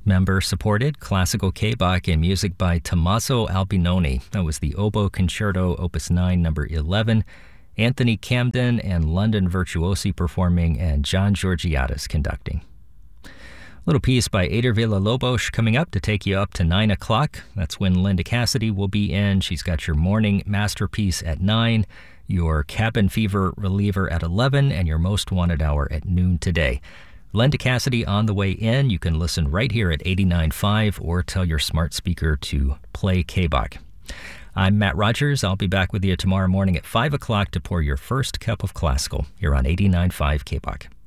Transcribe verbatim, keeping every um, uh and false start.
member-supported classical K-Bach and music by Tommaso Albinoni. That was the Oboe Concerto, Opus nine, number eleven. Anthony Camden and London Virtuosi performing, and John Georgiadis conducting. Little piece by Eder Villa-Lobos coming up to take you up to nine o'clock. That's when Linda Cassidy will be in. She's got your morning masterpiece at nine, your cabin fever reliever at eleven, and your most wanted hour at noon today. Linda Cassidy on the way in. You can listen right here at eighty-nine point five or tell your smart speaker to play K-Bach. I'm Matt Rogers. I'll be back with you tomorrow morning at five o'clock to pour your first cup of classical here on eighty-nine point five K-Bach.